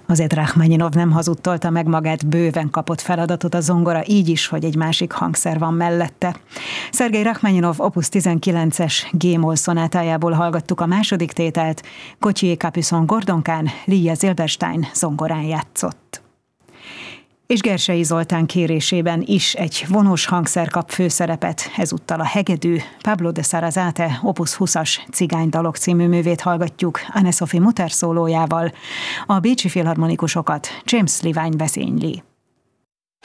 Azért Rachmaninov nem hazudtolta meg magát, bőven kapott feladatot a zongora, így is, hogy egy másik hangszer van mellette. Szergej Rachmaninov Opus 19-es G-moll szonátájából hallgattuk a második tételt, Gauthier Capuçon gordonkán, Lia Zilberstein zongorán játszott. És Gersei Zoltán kérésében is egy vonós hangszer kap főszerepet, ezúttal a hegedű, Pablo de Sarasate Opus 20-as Cigánydalok című művét hallgatjuk Anne-Sophie Mutter szólójával, a bécsi filharmonikusokat James Levine vezényli.